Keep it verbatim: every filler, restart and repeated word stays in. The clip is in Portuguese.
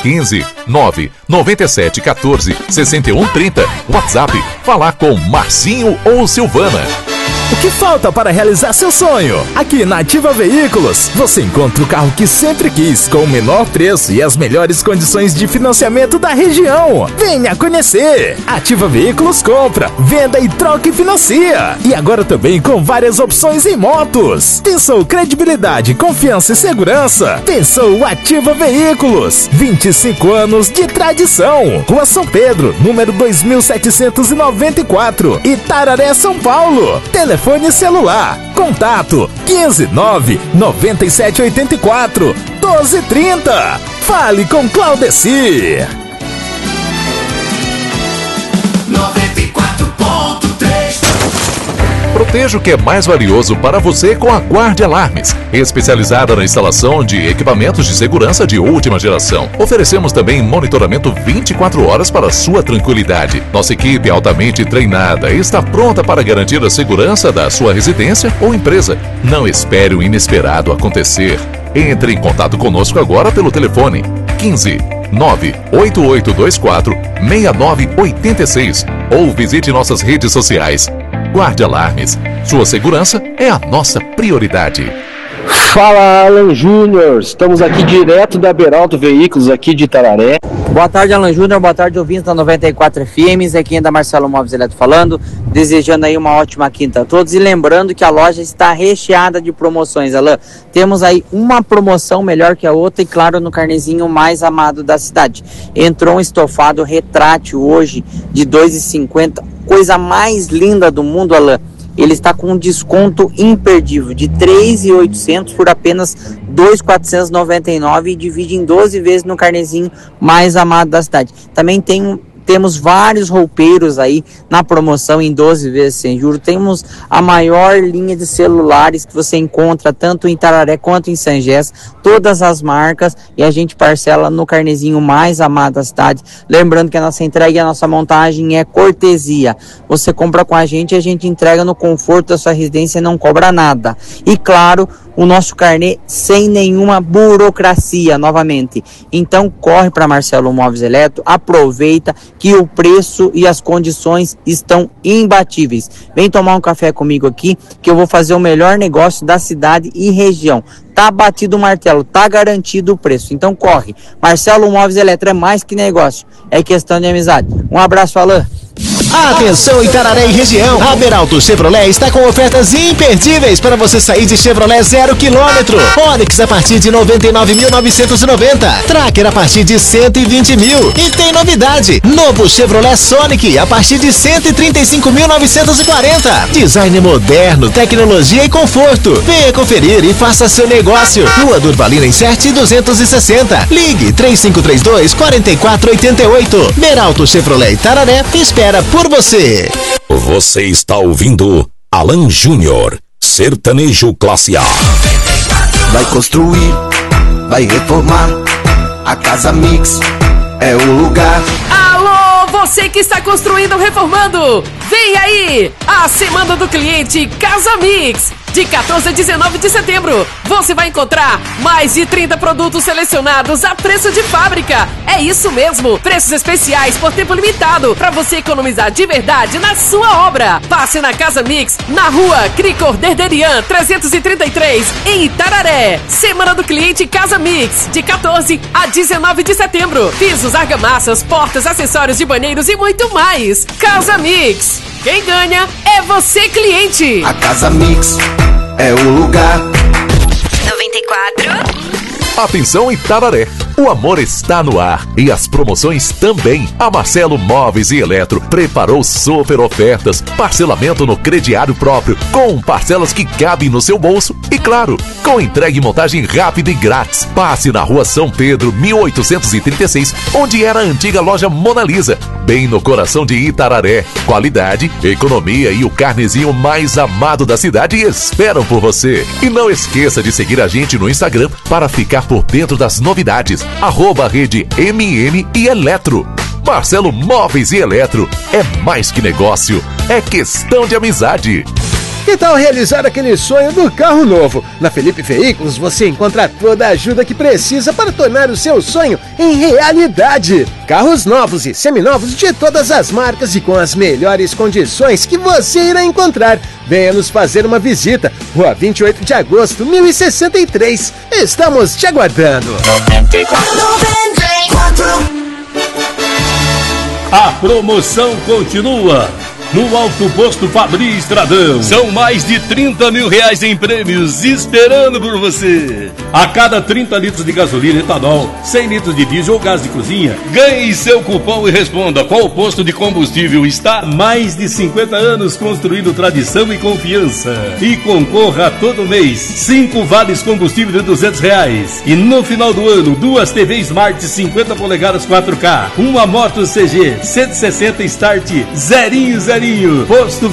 quinze, nove, noventa e sete, quatorze, sessenta e um, trinta. WhatsApp, falar com Marcinho ou Silvana. O que falta para realizar seu sonho? Aqui na Ativa Veículos, você encontra o carro que sempre quis, com o menor preço e as melhores condições de financiamento da região. Venha conhecer! Ativa Veículos compra, venda e troca e financia. E agora também com várias opções em motos. Pensou credibilidade, confiança e segurança? Pensou Ativa Veículos. vinte e cinco anos de tradição. Rua São Pedro, número dois mil setecentos e noventa e quatro, Itararé, São Paulo. Telefone celular, contato quinze, nove, noventa e sete, oitenta e quatro, doze, trinta. Fale com Claudecir. noventa e quatro ponto três. Proteja o que é mais valioso para você com a Guard Alarmes, especializada na instalação de equipamentos de segurança de última geração. Oferecemos também monitoramento vinte e quatro horas para sua tranquilidade. Nossa equipe é altamente treinada e está pronta para garantir a segurança da sua residência ou empresa. Não espere o inesperado acontecer. Entre em contato conosco agora pelo telefone quinze, nove, oito oito dois quatro, seis nove oito seis ou visite nossas redes sociais. Guard Alarmes, sua segurança é a nossa prioridade. Fala, Alan Júnior, estamos aqui direto da Beralto Veículos, aqui de Itararé. Boa tarde, Alan Júnior, boa tarde, ouvintes da noventa e quatro F M, aqui ainda Marcelo Móveis Eletro falando, desejando aí uma ótima quinta a todos e lembrando que a loja está recheada de promoções, Alan. Temos aí uma promoção melhor que a outra e claro, no carnezinho mais amado da cidade. Entrou um estofado retrátil hoje de dois reais e cinquenta centavos, coisa mais linda do mundo, Alan. Ele está com um desconto imperdível de três mil e oitocentos por apenas dois mil quatrocentos e noventa e nove e divide em doze vezes no carnezinho mais amado da cidade. Também tem Temos vários roupeiros aí na promoção em doze vezes sem juros. Temos a maior linha de celulares que você encontra tanto em Itararé quanto em Sangés. Todas as marcas e a gente parcela no carnezinho mais amado da cidade. Lembrando que a nossa entrega e a nossa montagem é cortesia. Você compra com a gente e a gente entrega no conforto da sua residência e não cobra nada. E claro, o nosso carnê sem nenhuma burocracia, novamente. Então corre para Marcelo Móveis Eletro, aproveita que o preço e as condições estão imbatíveis. Vem tomar um café comigo aqui, que eu vou fazer o melhor negócio da cidade e região. Tá batido o martelo, tá garantido o preço. Então corre. Marcelo Móveis Eletro é mais que negócio, é questão de amizade. Um abraço, Alan. Atenção, Itararé e região, a Beralto Chevrolet está com ofertas imperdíveis para você sair de Chevrolet zero quilômetro. Onix a partir de noventa e nove mil novecentos e noventa, Tracker a partir de cento e vinte mil. E tem novidade, novo Chevrolet Sonic a partir de cento e trinta e cinco mil novecentos e quarenta. Design moderno, tecnologia e conforto. Venha conferir e faça seu negócio. Rua Durvalina Inserte duzentos e sessenta. Ligue três cinco três dois, quatro quatro oito oito. Beralto Chevrolet Itararé espera por você. Você está ouvindo Alan Júnior, sertanejo classe A. Vai construir, vai reformar, a Casa Mix é o lugar. Alô, você que está construindo ou reformando, vem aí, a Semana do Cliente Casa Mix. De quatorze a dezenove de setembro, você vai encontrar mais de trinta produtos selecionados a preço de fábrica. É isso mesmo, preços especiais por tempo limitado, para você economizar de verdade na sua obra. Passe na Casa Mix, na rua Cricor Derderian trezentos e trinta e três, em Itararé. Semana do Cliente Casa Mix, de quatorze a dezenove de setembro. Pisos, argamassas, portas, acessórios de banheiros e muito mais. Casa Mix, quem ganha é você, cliente. A Casa Mix é o lugar. noventa e quatro. Atenção, Itararé, o amor está no ar e as promoções também. A Marcelo Móveis e Eletro preparou super ofertas, parcelamento no crediário próprio, com parcelas que cabem no seu bolso e, claro, com entrega e montagem rápida e grátis. Passe na rua São Pedro, mil oitocentos e trinta e seis, onde era a antiga loja Mona Lisa, bem no coração de Itararé. Qualidade, economia e o carnezinho mais amado da cidade esperam por você. E não esqueça de seguir a gente no Instagram para ficar por dentro das novidades. Arroba rede M M e Eletro. Marcelo Móveis e Eletro é mais que negócio, é questão de amizade. Que tal realizar aquele sonho do carro novo? Na Felipe Veículos você encontra toda a ajuda que precisa para tornar o seu sonho em realidade. Carros novos e seminovos de todas as marcas e com as melhores condições que você irá encontrar. Venha nos fazer uma visita. Rua vinte e oito de agosto, mil e sessenta e três. Estamos te aguardando. A promoção continua no Alto Posto Fabri Estradão. São mais de trinta mil reais em prêmios esperando por você. A cada trinta litros de gasolina, etanol, cem litros de diesel ou gás de cozinha, ganhe seu cupom e responda qual posto de combustível está há mais de cinquenta anos construindo tradição e confiança. E concorra todo mês cinco vales combustível de duzentos reais. E no final do ano, duas T V Smart cinquenta polegadas quatro K, uma moto C G cento e sessenta Start zerinho zerinho. Posto